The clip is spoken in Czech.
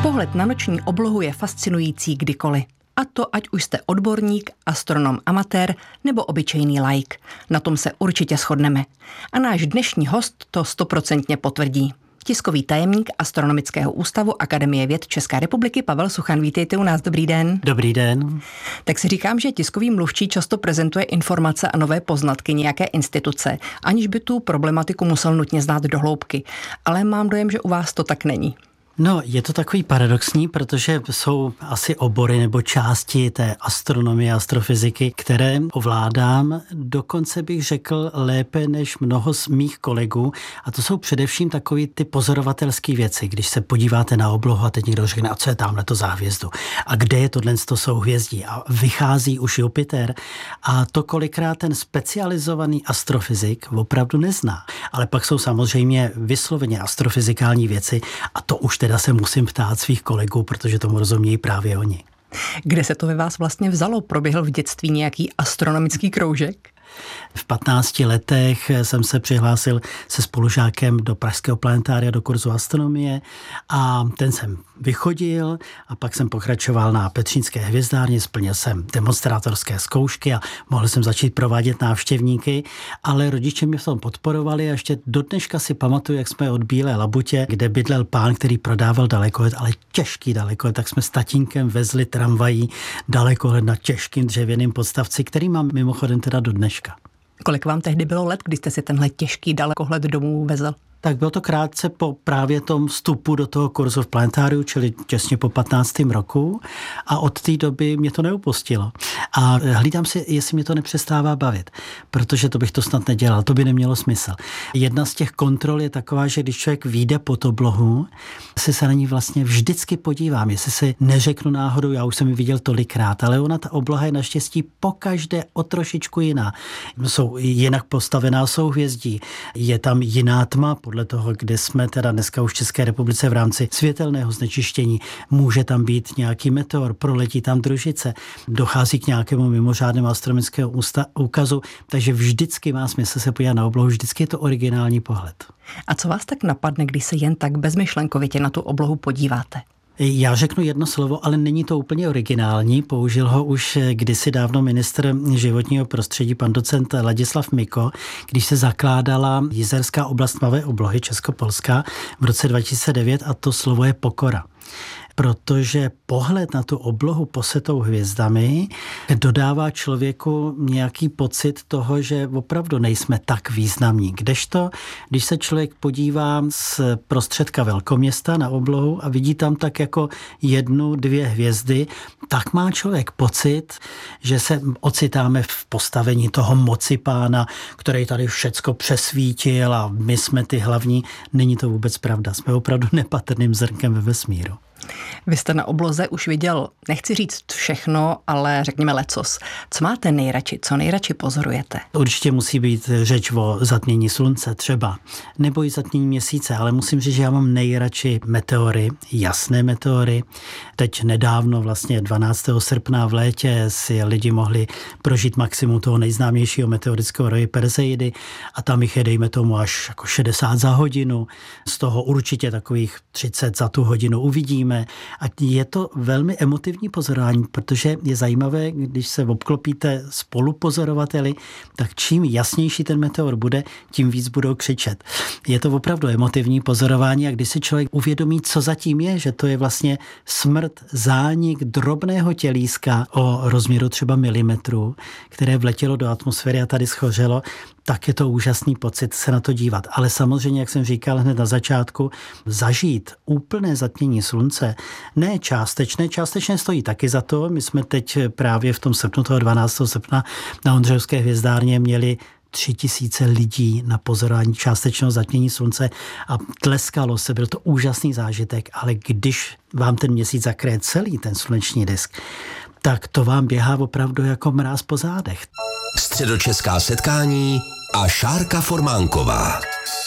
Pohled na noční oblohu je fascinující kdykoliv. A to ať už jste odborník, astronom amatér nebo obyčejný laik. Na tom se určitě shodneme. A náš dnešní host to 100% potvrdí. Tiskový tajemník Astronomického ústavu Akademie věd České republiky Pavel Suchan. Vítejte u nás, dobrý den. Dobrý den. Tak si říkám, že tiskový mluvčí často prezentuje informace a nové poznatky nějaké instituce, aniž by tu problematiku musel nutně znát do hloubky. Ale mám dojem, že u vás to tak není. No, je to takový paradoxní, protože jsou asi obory nebo části té astronomie, astrofyziky, které ovládám, dokonce bych řekl lépe než mnoho z mých kolegů. A to jsou především takový ty pozorovatelské věci, když se podíváte na oblohu a teď někdo řekne, a co je tamhle to záhvězdu? A kde je tohle souhvězdí? A vychází už Jupiter. A to kolikrát ten specializovaný astrofyzik opravdu nezná. Ale pak jsou samozřejmě vysloveně astrofyzikální věci a to už teda se musím ptát svých kolegů, protože tomu rozumějí právě oni. Kde se to ve vás vlastně vzalo? Proběhl v dětství nějaký astronomický kroužek? V 15 letech jsem se přihlásil se spolužákem do Pražského planetária do kurzu astronomie a ten jsem vychodil a pak jsem pokračoval na Petříňské hvězdárně, splnil jsem demonstrátorské zkoušky a mohl jsem začít provádět návštěvníky, ale rodiče mě v tom podporovali a ještě do dneška si pamatuju, jak jsme od Bílé Labutě, kde bydlel pán, který prodával dalekohled, ale těžký dalekohled, tak jsme s tatínkem vezli tramvají dalekohled na těžkým dřevěným podstavci, který mám mimochodem teda do dneška. Kolik vám tehdy bylo let, když jste si tenhle těžký dalekohled domů vezl? Tak bylo to krátce po právě tom vstupu do toho kurzu v planetáriu, čili těsně po 15. roku a od té doby mě to neupustilo. A hlídám si, jestli mě to nepřestává bavit, protože to bych to snad nedělal, to by nemělo smysl. Jedna z těch kontrol je taková, že když člověk vyjde pod oblohu, se na ní vlastně vždycky podívám, jestli si neřeknu náhodou, já už jsem ji viděl tolikrát, ale ona, ta obloha je naštěstí pokaždé o trošičku jiná. Jsou jinak postavená souhvězdí, je tam jiná tma, podle toho, kde jsme teda dneska už v České republice v rámci světelného znečištění. Může tam být nějaký meteor, proletí tam družice, dochází k nějakému mimořádnému astronomickému úkazu, takže vždycky má smysl se podívat na oblohu, vždycky je to originální pohled. A co vás tak napadne, když se jen tak bezmyšlenkovitě na tu oblohu podíváte? Já řeknu jedno slovo, ale není to úplně originální. Použil ho už kdysi dávno ministr životního prostředí, pan docent Ladislav Miko, když se zakládala Jizerská oblast tmavé oblohy Českopolska v roce 2009 a to slovo je pokora. Protože pohled na tu oblohu posetou hvězdami dodává člověku nějaký pocit toho, že opravdu nejsme tak významní. Kdežto, když se člověk podívá z prostředka velkoměsta na oblohu a vidí tam tak jako 1, 2 hvězdy, tak má člověk pocit, že se ocitáme v postavení toho mocipána, který tady všecko přesvítil a my jsme ty hlavní. Není to vůbec pravda. Jsme opravdu nepatrným zrnkem ve vesmíru. Vy jste na obloze už viděl, nechci říct všechno, ale řekněme lecos. Co máte nejradši, co nejradši pozorujete? Určitě musí být řeč o zatmění slunce třeba, nebo i zatmění měsíce, ale musím říct, že já mám nejradši meteory, jasné meteory. Teď nedávno, vlastně 12. srpna v létě si lidi mohli prožít maximum toho nejznámějšího meteorického roje Perseidy a tam jich je, dejme tomu, až jako 60 za hodinu. Z toho určitě takových 30 za tu hodinu uvidíme. A je to velmi emotivní pozorování, protože je zajímavé, když se obklopíte spolupozorovateli, tak čím jasnější ten meteor bude, tím víc budou křičet. Je to opravdu emotivní pozorování a když si člověk uvědomí, co zatím je, že to je vlastně smrt, zánik drobného tělíska o rozměru třeba milimetru, které vletělo do atmosféry a tady schořelo, tak je to úžasný pocit se na to dívat. Ale samozřejmě, jak jsem říkal hned na začátku, zažít úplné zatmění slunce, ne částečné stojí taky za to. My jsme teď právě v tom srpnu, toho 12. srpna na Ondřejovské hvězdárně měli 3000 lidí na pozorování částečného zatmění slunce a tleskalo se, byl to úžasný zážitek, ale když vám ten měsíc zakryje celý ten sluneční disk, tak to vám běhá opravdu jako mráz po zádech. Středočeská setkání a Šárka Formánková.